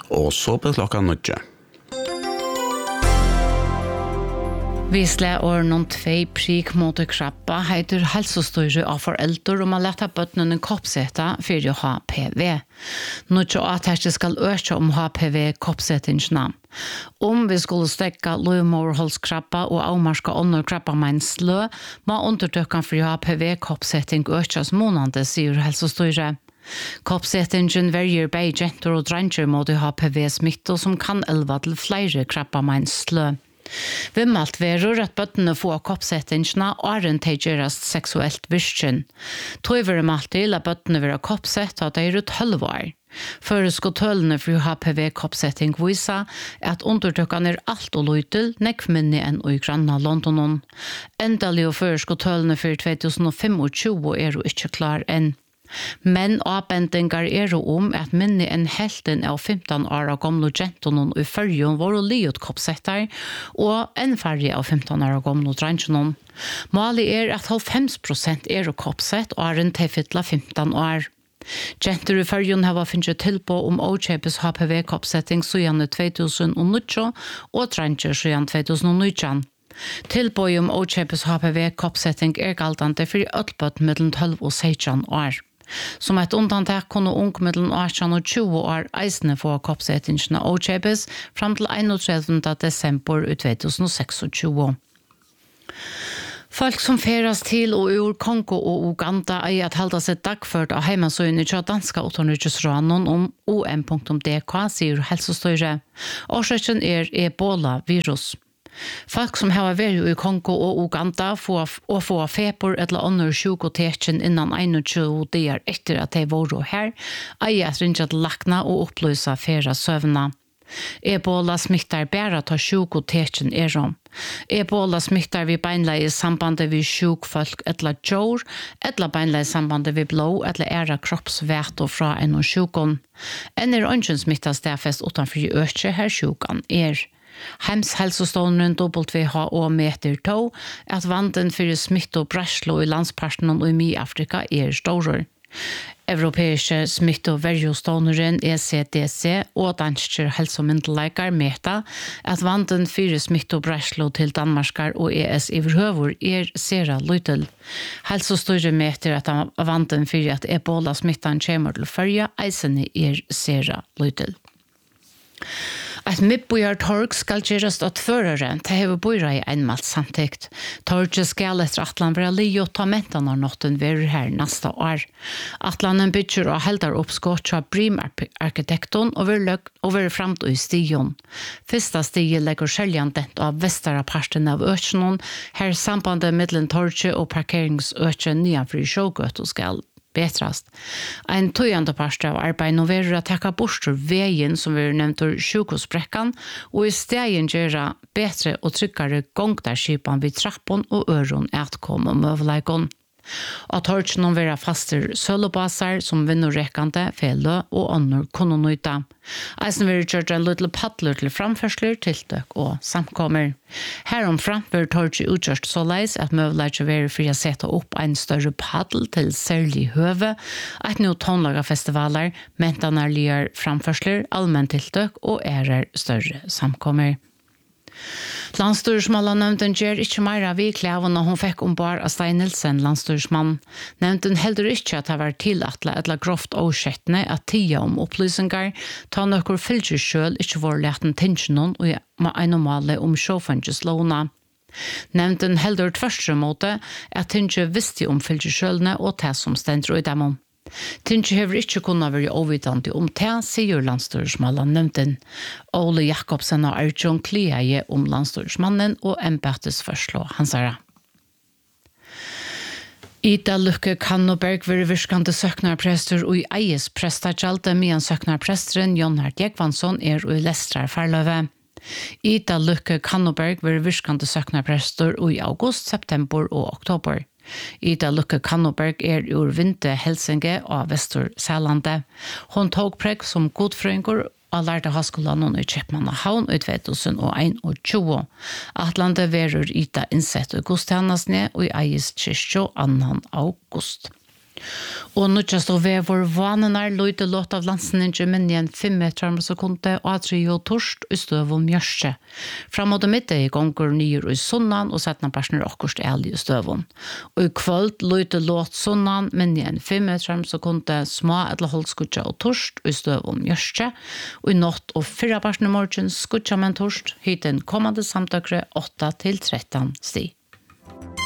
Og så på klokka 9. Vi slår noen 2 prik mot krabba heter helsestøyre av foreldre om å lette bøttene koppsette for å ha HPV. Nå tror jeg at det skal øke om HPV-koppsettingsene. Om vi skulle stekke livmorhalskrabba og avmarska under krabbameinslø, må undertøkken for HPV-koppsetting økes måneder, sier helsestøyre. Koppsettingen verger begge jenter og dranger mot HPV-smitte som kan elve til flere krabbameinslø. Vimmalt verur at bøttene får koppsettingsene og en tegerast seksuelt virkjen. Tog malt til at bøttene vil ha koppsett at de 12 år. Føreskotølene for HPV-koppsetting viser at undertøkkene alt og løytel, nekv minne enn i granna Londonon. Endelig og føreskotølene for 2025 jo ikke klar enn. Men avbendingar om at minne en helten av 15 år gamle gentonen i fyrjon var liot koppsettar og en færre av 15 år gamle drangenon. Målet at 50% koppsett og en tilfittla 15 år. Genter i fyrjon har finnet tilpå om åkjepes HPV-koppsetting siden 2019 og dranger siden 2019. Tilpå om åkjepes HPV-koppsetting galtande for ødelbøtt mellom 12 og 16 år. Som et undantag kunne ung mellom 18 og 20 år eisene få koppsettingene åkjepes fram til 31. desember 2026. Folk som feras til og ur Kongo og Uganda at halda seg dagført av heimasøyene til danska utenriksråden om om.dk, sier helsestøyre. Årsaken Ebola-virus. Folk som har vært i Kongo og Uganda får feber eller andre sjukotekken innan 21 dager etter at de var her, eier at ringe til lakna og opplyse færa søvna. Ebola smittar bare ta sjukotekken om. Ebola smittar vi beinleie sambandet vi sjukfolk eller jord, eller beinleie sambandet vi blå eller æra kroppsvæt og fra en og sjukon. En ønsken smittar stedfest utenfor økje her sjukan Hems helsestånden WHO meter to at vanden for smitt og bræslo i landsparten og i Afrika større. Europeiske smitt- og verjostånderen ECDC og danske helsemyndigheter meta at vanden for smitt og bræslo til Danmarkar og ES i høver sera lytel. Helseståndere meter at vanden for at Ebola-smittan kommer til førje eisene sera lytel. At midtbojar torg skal gjerast at førere til hever bøyra i einmalt samtikt. Torget skal etter atlan være li og ta mentan av notten verer her neste år. Atlanen bygger og heldar oppskått av Brim-arkitekton og være framt i stigen. Fyrsta stigen legger skjeljan dent av vestara parten av økjenon, her sambandet middelen torget og parkeringsøkjen nianfri sjågøt og skal betrast. En tøyande parst av arbeid nå verur at takka bostur veien som vi nevnt sjukosbrekkan og i stegen gjøre betre og tryggare gongdarskipan vid trappon og øron etkom og møvleikon. At torgene være faster sølobasar som vinnorrekkande, fele og ånder kunne nøyta. Eisen vil gjøre en liten paddler til framførsler, tiltøk og samkommer. Heromfram vil torget utgjørt så leis at møvleikje være fri å sette opp en større paddel til særlig høve, et nå tonlaga festivaler, mentanarlige framførsler, allmenn tiltøk og større samkommer. Landsstyresmannen nevnten gjør ikke mer av klævene hun fikk ombord av Stein Nilsen, landsstyresmann. Nevnten heldur ikke at det var tillattelig eller grovt årsettende at tida om opplysninger ta noen fylger selv ikke var leten tingsjonen og med en normale om sjåfangeslåna. Nevnten heldur tvørste måte at tingsje visste om fylgersjølene og det som stender i dem om. Tingsje hever ikke kunnet være overvidende om det, sier landsstyresmannen nevnten. Ole Jakobsen og Arjun Kliaje om landsstyresmannen og embedsførslå hansara. Ida Lykke Kannoberg vil virkende søknarprester og i eies prestagjalde medan søknarpresteren Jonhard Jekvansson i Lestrar Farløve. Ida Lykke Kannoberg vil virkende søknarprester og i august, september og oktober. Ida Lykke Kannoberg ur Vinte Helsinge av Vestur-Sælande. Hon tog preg som godfrøyngur og lærte høyskolen i Kjøpmannahavn i 2021. Atlante verur Ida innsett i gudstjenestene og i eies 2. august. Og nu just av vår vanenar løyde låt av landsningen men igjen 5 meter per sekund og atri og torst i støv og mjørse. Framåt middag gonger nyer i sunnan og settna personer akkurst ærlig i støvun. Og i kvöld løyde låt sunnan men igjen 5 meter per sekund små eller holdskutja og torst i støv og mjørse. Og i natt og 4 personer morgen skutja med torst hiten kommande samtakre 8 til 13 sti.